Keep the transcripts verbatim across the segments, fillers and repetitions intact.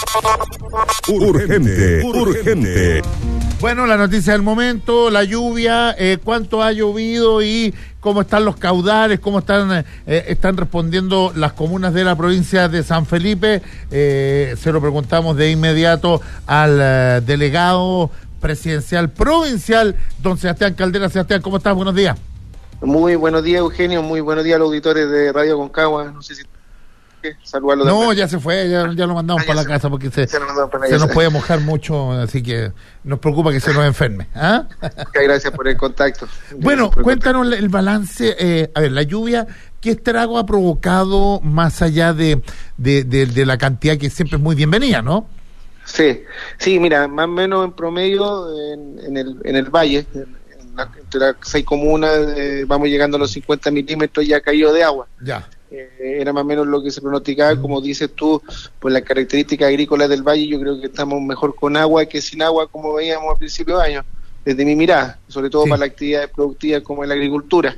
Urgente, urgente. Bueno, la noticia del momento, la lluvia, eh, cuánto ha llovido y cómo están los caudales, cómo están eh, están respondiendo las comunas de la provincia de San Felipe. Eh, se lo preguntamos de inmediato al eh, delegado presidencial provincial, don Sebastián Caldera. Sebastián, ¿cómo estás? Buenos días. Muy buenos días, Eugenio, muy buenos días a los auditores de Radio Concagua. No sé si saludarlo. No, también. Ya se fue, ya, ya lo mandamos ah, para la se, casa porque se, se, para se nos puede mojar mucho, así que nos preocupa que se nos enferme. ¿Ah? Muchas gracias por el contacto. Bueno, cuéntanos contacto. el balance, eh, a ver, la lluvia, ¿qué estrago ha provocado más allá de, de, de, de la cantidad que siempre es muy bienvenida, no? Sí, sí, mira, más o menos en promedio en, en, el, en el valle, en, en la, entre las seis comunas, eh, vamos llegando a los cincuenta milímetros ya caído de agua. Ya. Eh, era más o menos lo que se pronosticaba, mm. como dices tú, pues las características agrícolas del valle, yo creo que estamos mejor con agua que sin agua, como veíamos a principios de año, desde mi mirada, sobre todo sí. para las actividades productivas como la agricultura.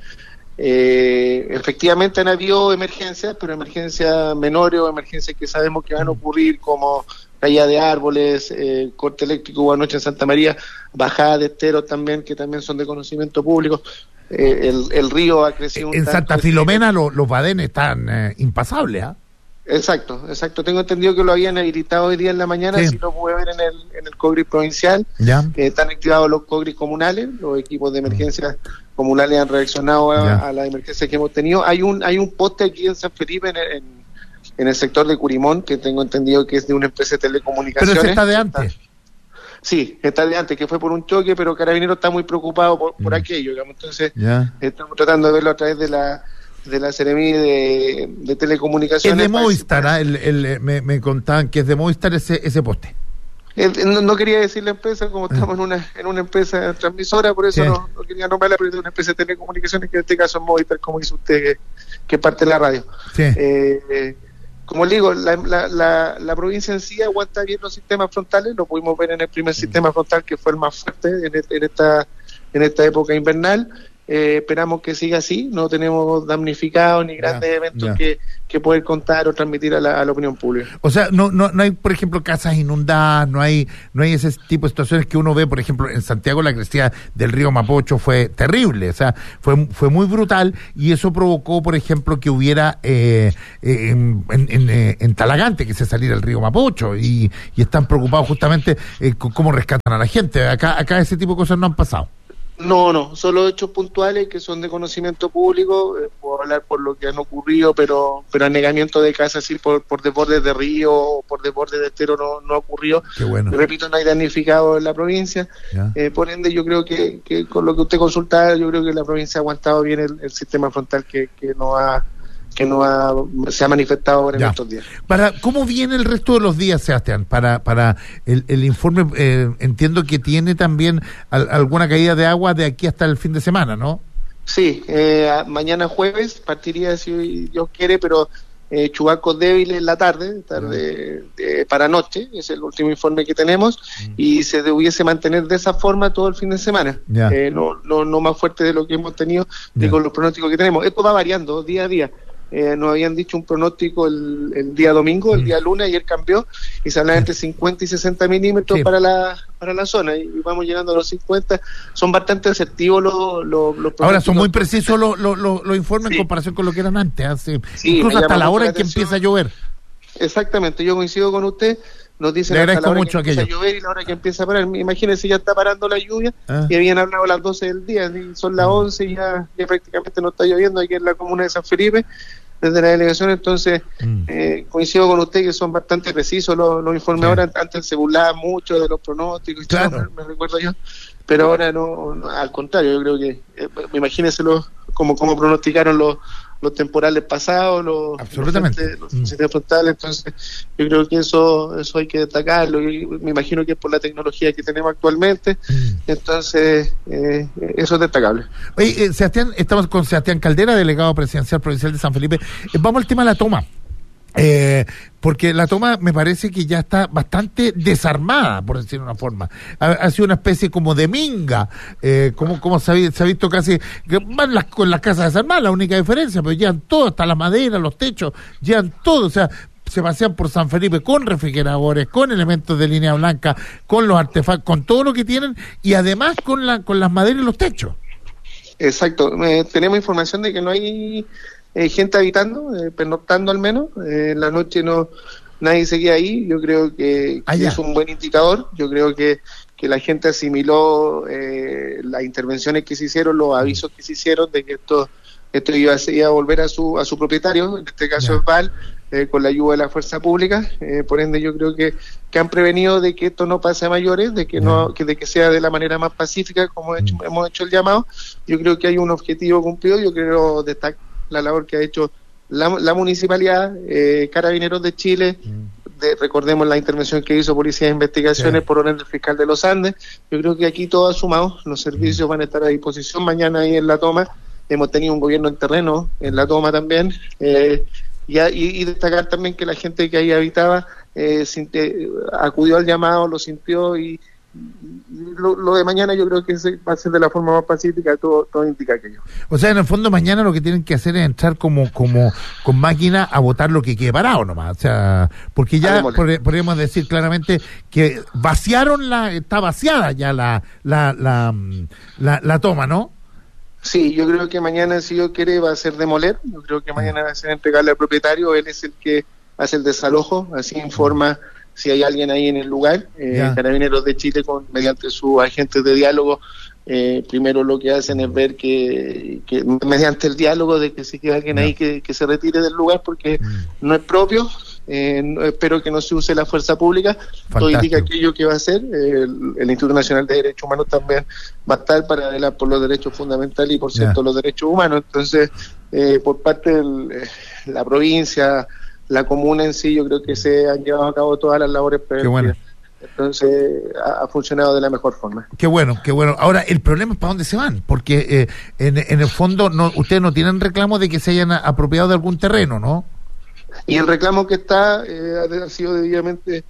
Eh, efectivamente han habido emergencias, pero emergencias menores o emergencias que sabemos que van a ocurrir, como caída de árboles, eh, corte eléctrico hubo anoche en Santa María, bajada de esteros también, que también son de conocimiento público. Eh, el, el río ha crecido un En tanto, Santa Filomena lo, los badenes están eh, impasables, ¿ah? ¿eh? Exacto, exacto. Tengo entendido que lo habían habilitado hoy día en la mañana, sí, sí lo pude ver en el, en el COGRIS provincial. Ya. Eh, están activados los COGRIS comunales, los equipos de emergencia mm. comunales han reaccionado a, a las emergencias que hemos tenido. Hay un hay un poste aquí en San Felipe, en, en, en el sector de Curimón, que tengo entendido que es de una empresa de telecomunicaciones. Pero ese está de antes. Está, Sí, está de antes, que fue por un choque, pero Carabineros está muy preocupado por, por mm. aquello, digamos. Entonces, yeah. estamos tratando de verlo a través de la de la Seremi de, de Telecomunicaciones. Es de Movistar, ¿ah? el, el, me, me contaban que es de Movistar ese ese poste. El, no, no quería decir la empresa, como estamos en una en una empresa transmisora, por eso sí. no, no quería nombrarla, pero es una empresa de telecomunicaciones, que en este caso es Movistar, como dice usted, que, que parte de la radio. Sí. Eh, eh, Como le digo, la, la, la, la provincia en sí aguanta bien los sistemas frontales, lo pudimos ver en el primer sistema frontal, que fue el más fuerte en, en esta en esta época invernal. Eh, esperamos que siga así, no tenemos damnificados ni grandes yeah, eventos yeah. que, que poder contar o transmitir a la, a la opinión pública. O sea, no no no hay, por ejemplo, casas inundadas, no hay no hay ese tipo de situaciones que uno ve, por ejemplo, en Santiago la crecida del río Mapocho fue terrible, o sea, fue fue muy brutal, y eso provocó, por ejemplo, que hubiera eh, en, en, en, en Talagante que se saliera el río Mapocho, y, y están preocupados justamente eh, con cómo rescatan a la gente. Acá acá ese tipo de cosas no han pasado. No, no, solo hechos puntuales que son de conocimiento público, eh, puedo hablar por lo que han ocurrido, pero pero anegamiento de casas así por, por desbordes de río o por desbordes de estero no, no ha ocurrido. Qué bueno. Repito, no hay damnificado en la provincia, eh, por ende yo creo que, que con lo que usted consultaba, yo creo que la provincia ha aguantado bien el, el sistema frontal que, que no ha que no ha, se ha manifestado ahora en estos días. Para, ¿cómo viene el resto de los días, Sebastián? Para para el, el informe, eh, entiendo que tiene también al, alguna caída de agua de aquí hasta el fin de semana, ¿no? Sí, eh, mañana jueves partiría, si Dios quiere, pero eh, chubascos débiles en la tarde, tarde uh-huh. de, para noche, es el último informe que tenemos, uh-huh. y se debiese mantener de esa forma todo el fin de semana, yeah. eh, no, no, no más fuerte de lo que hemos tenido, yeah. ni con los pronósticos que tenemos. Esto va variando día a día. Eh, nos habían dicho un pronóstico el, el día domingo, el mm. día lunes, ayer cambió, y se hablaba entre cincuenta y sesenta milímetros sí. para la para la zona, y vamos llegando a los cincuenta. Son bastante asertivos los, los, los Ahora son muy precisos los los los, los informes sí. en comparación con lo que eran antes, hace, sí, incluso hasta la hora en que empieza a llover. Exactamente, yo coincido con usted. Nos dicen hasta la hora que empieza a llover y la hora que empieza a parar. Imagínense, ya está parando la lluvia, ah. y habían hablado a las doce del día, y son las once y ya, ya prácticamente no está lloviendo aquí en la comuna de San Felipe, desde la delegación. Entonces, mm. eh, coincido con usted que son bastante precisos los, los informes. Sí. Ahora, antes se burlaba mucho de los pronósticos, y claro. todo, me, me recuerdo yo, pero ahora no, no, al contrario, yo creo que, eh, imagínense los, como, como pronosticaron los los temporales pasados, los absolutamente los sistemas mm. frontales. Entonces yo creo que eso eso hay que destacarlo, y me imagino que es por la tecnología que tenemos actualmente, mm. entonces eh, eso es destacable. Oye, eh, Sebastián, estamos con Sebastián Caldera, delegado presidencial provincial de San Felipe. Eh, vamos al tema de la toma. Eh, porque la toma me parece que ya está bastante desarmada, por decirlo de una forma. Ha, ha sido una especie como de minga, eh, como, como se, ha, se ha visto casi, que van las, con las casas desarmadas, la única diferencia, pero llevan todo, hasta la madera, los techos, llevan todo, o sea, se pasean por San Felipe con refrigeradores, con elementos de línea blanca, con los artefactos, con todo lo que tienen y además con la con las maderas y los techos. Exacto, eh, tenemos información de que no hay eh, gente habitando, eh, pernoctando al menos, eh, en la noche no nadie seguía ahí, yo creo que, que es un buen indicador, yo creo que, que la gente asimiló eh, las intervenciones que se hicieron, los avisos que se hicieron de que esto esto iba a, iba a volver a su a su propietario, en este caso es Val, eh, con la ayuda de la fuerza pública, eh, por ende yo creo que, que han prevenido de que esto no pase a mayores, de que no que de que sea de la manera más pacífica como hecho, mm. hemos hecho el llamado. Yo creo que hay un objetivo cumplido, yo creo destacar la labor que ha hecho la, la municipalidad, eh, Carabineros de Chile, mm. de, recordemos la intervención que hizo Policía de Investigaciones sí. por orden del fiscal de los Andes. Yo creo que aquí todo ha sumado, los servicios mm. van a estar a disposición mañana ahí en La Toma. Hemos tenido un gobierno en terreno en La Toma también, eh, y, y destacar también que la gente que ahí habitaba eh, sinte, acudió al llamado, lo sintió y, y lo, lo de mañana yo creo que se, va a ser de la forma más pacífica, todo, todo indica aquello. O sea, en el fondo mañana lo que tienen que hacer es entrar como como con máquina a votar lo que quede parado nomás, o sea, porque ya por, podríamos decir claramente que vaciaron la, está vaciada ya la la la, la, la toma, ¿no? Sí, yo creo que mañana, si Dios quiere, va a ser demoler. Yo creo que mañana va a ser entregarle al propietario. Él es el que hace el desalojo, así informa si hay alguien ahí en el lugar. Eh, Carabineros de Chile, con mediante sus agentes de diálogo, eh, primero lo que hacen es ver que, que mediante el diálogo de que si queda alguien yeah. ahí que, que se retire del lugar porque mm. no es propio. Eh, no, espero que no se use la fuerza pública. Fantástico. Todo indica aquello que va a hacer. Eh, el, el Instituto Nacional de Derechos Humanos también va a estar para velar por los derechos fundamentales y por cierto yeah. los derechos humanos. Entonces, eh, por parte de la provincia, la comuna en sí, yo creo que se han llevado a cabo todas las labores preventivas. Bueno. Entonces ha, ha funcionado de la mejor forma. Qué bueno, qué bueno. Ahora, el problema es para dónde se van, porque eh, en, en el fondo no, ustedes no tienen reclamo de que se hayan apropiado de algún terreno, ¿no? Y el reclamo que está eh, ha sido debidamente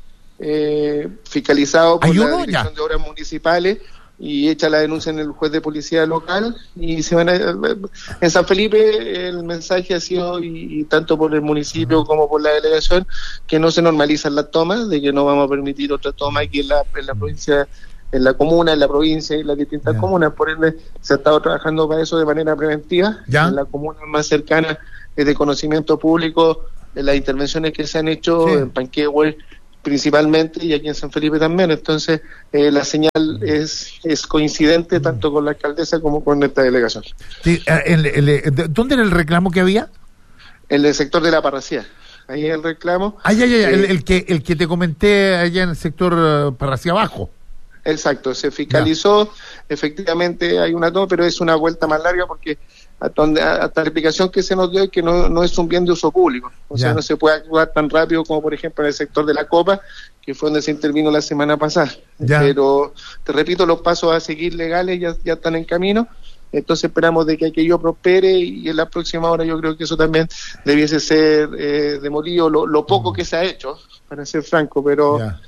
eh, fiscalizado por la Dirección ya? de Obras Municipales y hecha la denuncia en el juez de policía local y se van a, en San Felipe el mensaje ha sido y, y tanto por el municipio uh-huh. como por la delegación que no se normalizan las tomas, de que no vamos a permitir otra toma aquí en la, en la provincia, en la comuna, en la provincia y en las distintas yeah. comunas. Por ende se ha estado trabajando para eso de manera preventiva. ¿Ya? En la comuna más cercana es de conocimiento público en las intervenciones que se han hecho sí. en Panquehue principalmente y aquí en San Felipe también. Entonces eh, la señal es es coincidente mm. tanto con la alcaldesa como con esta delegación. Sí, el, el, el, ¿dónde era el reclamo que había? En el sector de la Parracía. Ahí el reclamo. Ah, ya, ya, ya. Eh, el, el que el que te comenté allá en el sector uh, Parracía Abajo. Exacto, se fiscalizó, ya. efectivamente hay una toma, pero es una vuelta más larga porque hasta, donde, hasta la explicación que se nos dio es que no, no es un bien de uso público, o ya. sea, no se puede actuar tan rápido como por ejemplo en el sector de la Copa, que fue donde se intervino la semana pasada, ya. pero te repito, los pasos a seguir legales ya, ya están en camino, entonces esperamos de que aquello prospere y en la próxima hora yo creo que eso también debiese ser eh, demolido, lo, lo poco que se ha hecho, para ser franco, pero... Ya.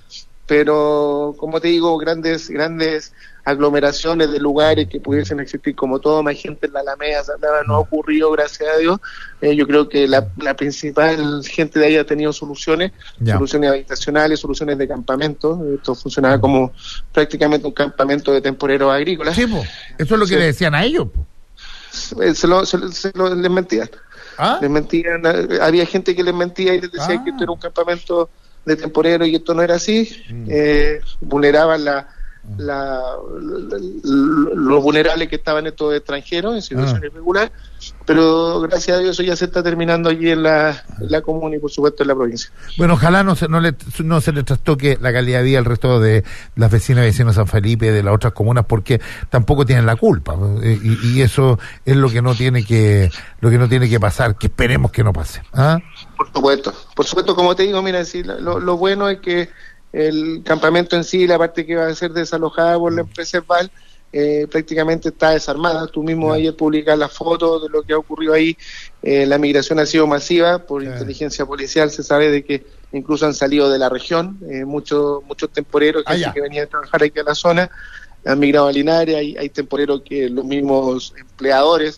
pero como te digo, grandes grandes aglomeraciones de lugares que pudiesen existir como todo, más gente en la Alameda, nada no ha ocurrido, gracias a Dios. Eh, yo creo que la, la principal gente de ahí ha tenido soluciones, ya. soluciones habitacionales, soluciones de campamento. Esto funcionaba como prácticamente un campamento de temporeros agrícolas. Sí, po. Eso es lo que sí. le decían a ellos, po. Se lo, se, se lo les mentían. ¿Ah? Les mentían, había gente que les mentía y les decía ah. que esto era un campamento de temporero y esto no era así, mm. eh, vulneraban la, la, la, la lo vulnerables que estaban estos extranjeros en situación ah. irregular, pero gracias a Dios eso ya se está terminando allí en la, en la comuna y por supuesto en la provincia. Bueno, ojalá no se, no le, no se le trastoque la calidad de vida al resto de las vecinas y vecinos de San Felipe, de las otras comunas, porque tampoco tienen la culpa, y, y eso es lo que no tiene que lo que no tiene que pasar, que esperemos que no pase. ¿Ah? Por supuesto, por supuesto, como te digo, mira, sí, lo, lo bueno es que el campamento en sí, la parte que va a ser desalojada por la empresa Val, eh, prácticamente está desarmada. Tú mismo yeah. ayer publicas las fotos de lo que ha ocurrido ahí. Eh, la migración ha sido masiva, por yeah. inteligencia policial se sabe de que incluso han salido de la región, eh, muchos muchos temporeros que, ah, yeah. que venían a trabajar aquí a la zona, han migrado a Linares, hay, hay temporeros que los mismos empleadores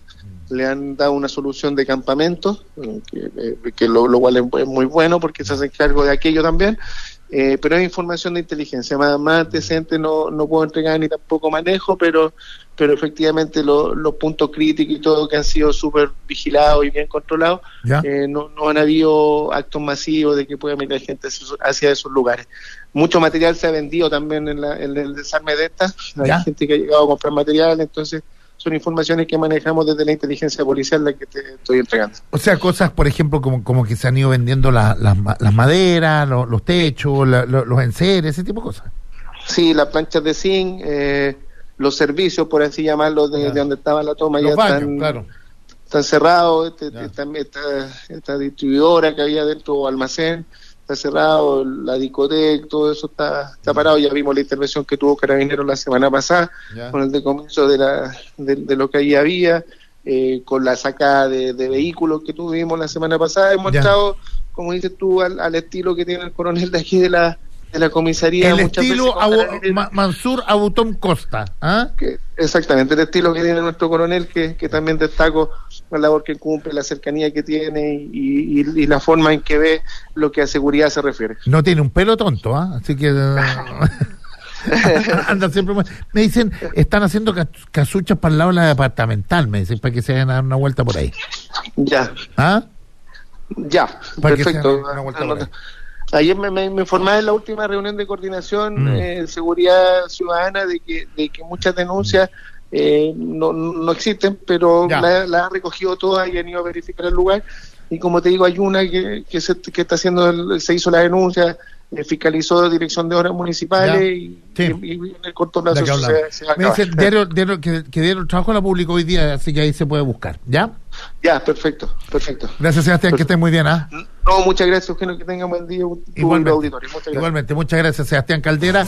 le han dado una solución de campamento, que, que lo, lo cual es muy bueno porque se hacen cargo de aquello también. Eh, pero es información de inteligencia, más, más antecedentes no, no puedo entregar ni tampoco manejo, pero pero efectivamente lo, los puntos críticos y todo que han sido súper vigilados y bien controlados, eh, no, no han habido actos masivos de que pueda mirar gente hacia, hacia esos lugares. Mucho material se ha vendido también en, la, en el desarme de estas, hay ¿Ya? gente que ha llegado a comprar material, entonces son informaciones que manejamos desde la inteligencia policial la que te estoy entregando. O sea, cosas, por ejemplo, como como que se han ido vendiendo la, la, las maderas, los, los techos, la, los, los enseres, ese tipo de cosas. Sí, las planchas de zinc, eh, los servicios, por así llamarlos, de, de donde estaba la toma, los ya baños, están, claro. están cerrados, este, esta, esta, esta distribuidora que había dentro, almacén, está cerrado, la discoteca, todo eso está, está parado. Ya vimos la intervención que tuvo Carabineros la semana pasada, ya. con el decomiso de, la, de, de lo que allí había, eh, con la sacada de, de vehículos que tuvimos la semana pasada. Hemos ya. estado, como dices tú, al, al estilo que tiene el coronel de aquí de la de la comisaría. El estilo Abu, Ma, Mansur Abutón Costa. ¿Ah? Que, exactamente, el estilo que tiene nuestro coronel, que, que también destaco la labor que cumple, la cercanía que tiene y, y, y la forma en que ve lo que a seguridad se refiere. No tiene un pelo tonto, ¿ah? ¿eh? Así que... anda siempre... Me dicen, están haciendo casuchas para el lado de la departamental, me dicen, para que se vayan a dar una vuelta por ahí. Ya. ¿Ah? Ya, para perfecto. Que se una vuelta por ahí. Ayer me, me, me informaba en la última reunión de coordinación mm. eh, seguridad ciudadana de que, de que muchas denuncias eh, no, no existen, pero la, la han recogido todas y han ido a verificar el lugar. Y como te digo, hay una que, que, se, que está haciendo, el, se hizo la denuncia, eh, fiscalizó Dirección de Obras Municipales y, sí. y, y en el corto plazo se, se va a me dice, diario, diario, que, que dieron el trabajo a la pública hoy día, así que ahí se puede buscar. ¿Ya? Ya, perfecto, perfecto. Gracias, Sebastián, perfecto. Que estés muy bien, ¿ah? ¿eh? No, muchas gracias, Eugenio, que tenga buen día. Igualmente, auditorio. Muchas gracias. Igualmente, muchas gracias, Sebastián Caldera.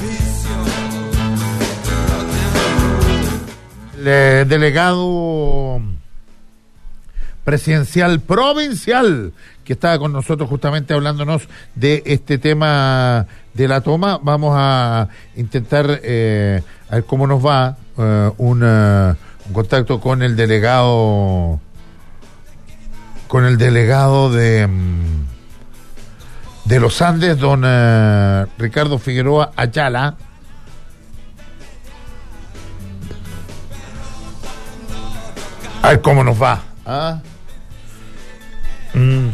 El delegado presidencial provincial que estaba con nosotros justamente hablándonos de este tema de la toma. Vamos a intentar eh, a ver cómo nos va eh, un, uh, un contacto con el delegado con el delegado de de los Andes, don uh, Ricardo Figueroa Ayala. A ver cómo nos va. ¿Ah? Mm.